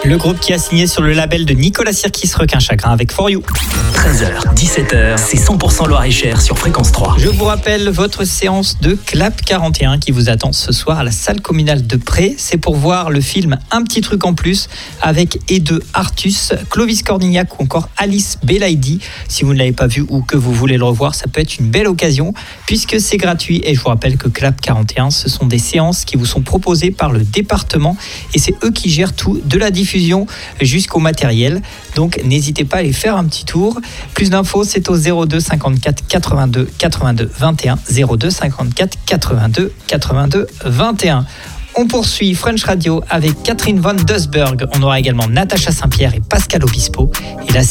Le groupe qui a signé sur le label de Nicolas Sirkis, Requin Chagrin, avec For You. 13h, 17h, c'est 100% Loir-et-Cher sur Fréquence 3. Je vous rappelle votre séance de Clap 41 qui vous attend ce soir à la salle communale de Pré. C'est pour voir le film Un petit truc en plus avec Ede Artus, Clovis Cornillac ou encore Alice Belaïdi. Si vous ne l'avez pas vu ou que vous voulez le revoir, ça peut être une belle occasion puisque c'est gratuit. Et je vous rappelle que Clap 41, ce sont des séances qui vous sont proposées par le département et c'est eux qui gèrent tout, de la diffusion jusqu'au matériel. Donc n'hésitez pas à aller faire un petit tour. Plus d'infos, c'est au 02 54 82 82 21, 02 54 82 82 21. On poursuit French Radio avec Catherine Von Dusberg. On aura également Natacha Saint-Pierre et Pascal Obispo. Et là,